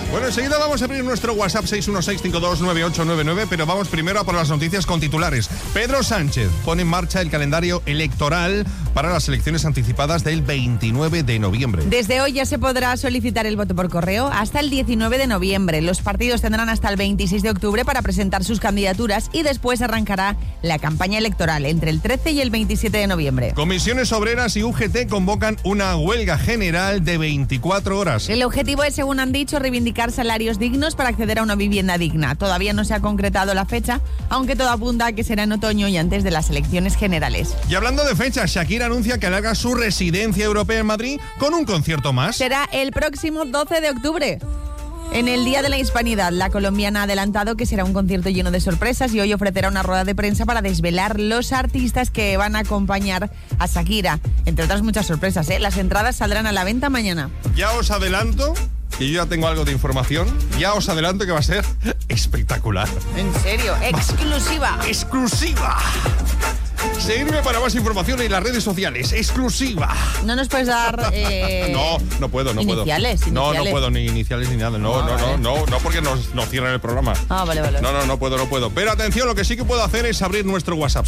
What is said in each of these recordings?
Bueno, enseguida vamos a abrir nuestro WhatsApp 616-529899, pero vamos primero a por las noticias con titulares. Pedro Sánchez pone en marcha el calendario electoral para las elecciones anticipadas del 29 de noviembre. Desde hoy ya se podrá solicitar el voto por correo hasta el 19 de noviembre. Los partidos tendrán hasta el 26 de octubre para presentar sus candidaturas y después arrancará la campaña electoral entre el 13 y el 27 de noviembre. Comisiones Obreras y UGT convocan una huelga general de 24 horas. El objetivo es, según han dicho, reivindicar salarios dignos para acceder a una vivienda digna. Todavía no se ha concretado la fecha, aunque todo apunta a que será en otoño y antes de las elecciones generales. Y hablando de fechas, Shakira anuncia que alarga su residencia europea en Madrid con un concierto más. Será el próximo 12 de octubre. En el Día de la Hispanidad, la colombiana ha adelantado que será un concierto lleno de sorpresas y hoy ofrecerá una rueda de prensa para desvelar los artistas que van a acompañar a Shakira. Entre otras muchas sorpresas, ¿eh? Las entradas saldrán a la venta mañana. Ya os adelanto que yo ya tengo algo de información. Ya os adelanto que va a ser espectacular. ¿En serio? Exclusiva. ¡Exclusiva! Seguidme para más información en las redes sociales. ¡Exclusiva! No nos puedes dar... No puedo. Iniciales. No puedo, ni iniciales ni nada. No, porque nos cierran el programa. Vale. No puedo. Pero atención, lo que sí que puedo hacer es abrir nuestro WhatsApp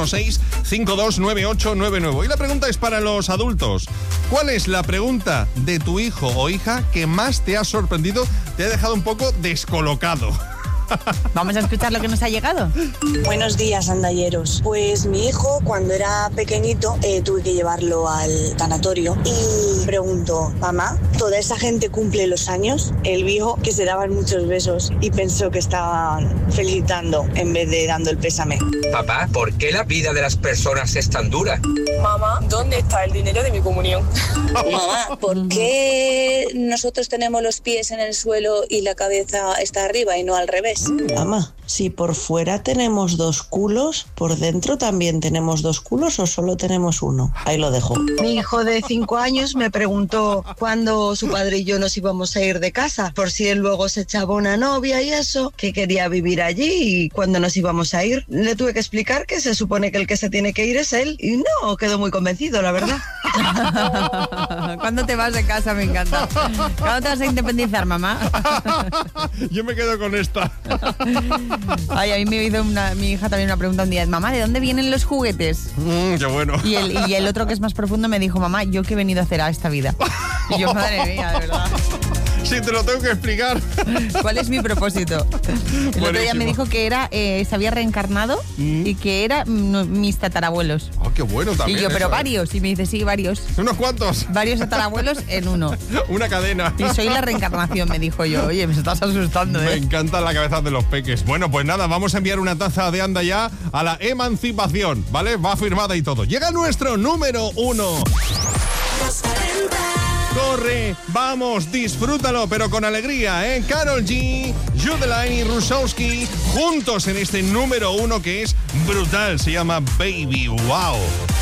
616-529899. Y la pregunta es para los adultos. ¿Cuál es la pregunta de tu hijo o hija que más te ha sorprendido, te ha dejado un poco descolocado? Vamos a escuchar lo que nos ha llegado. Buenos días, andalleros. Pues mi hijo, cuando era pequeñito, tuve que llevarlo al tanatorio y preguntó: mamá, ¿toda esa gente cumple los años? Él vio que se daban muchos besos y pensó que estaban felicitando en vez de dando el pésame. Papá, ¿por qué la vida de las personas es tan dura? Mamá, ¿dónde está el dinero de mi comunión? Mamá, ¿por qué nosotros tenemos los pies en el suelo y la cabeza está arriba y no al revés? Mamá, si por fuera tenemos dos culos, ¿por dentro también tenemos dos culos o solo tenemos uno? Ahí lo dejo. Mi hijo de 5 años me preguntó cuándo su padre y yo nos íbamos a ir de casa, por si él luego se echaba una novia y eso, que quería vivir allí y cuándo nos íbamos a ir. Le tuve que explicar que se supone que el que se tiene que ir es él y no quedó muy convencido, la verdad. ¿Cuándo te vas de casa? Me encanta. ¿Cuándo te vas a independizar, mamá? Yo me quedo con esta. Ay, a mí me hizo mi hija también una pregunta un día: mamá, ¿de dónde vienen los juguetes? Qué bueno. Y el otro, que es más profundo, me dijo: mamá, ¿yo qué he venido a hacer a esta vida? Y yo, madre mía, de verdad. Sí, te lo tengo que explicar. ¿Cuál es mi propósito? El otro día me dijo que era, se había reencarnado y que era mis tatarabuelos. Oh, qué bueno también. Y yo, pero eso, varios. Y me dice: sí, varios. ¿Unos cuantos? Varios tatarabuelos en uno. Una cadena. Y soy la reencarnación, me dijo yo. Oye, me estás asustando, Me encanta la cabeza de los peques. Bueno, pues nada, vamos a enviar una taza de Anda Ya a la emancipación, ¿vale? Va firmada y todo. Llega nuestro número 1. Corre, vamos, disfrútalo, pero con alegría, ¿eh? Karol G, Judeline y Rusowski juntos en este número 1 que es brutal. Se llama Baby Wow.